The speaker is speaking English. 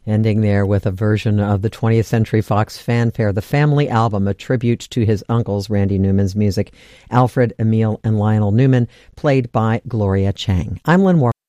Ending there with a version of the 20th Century Fox fanfare, The Family Album, a tribute to his uncles, Randy Newman's music, Alfred, Emil, and Lionel Newman, played by Gloria Chang. I'm Lynn Warren.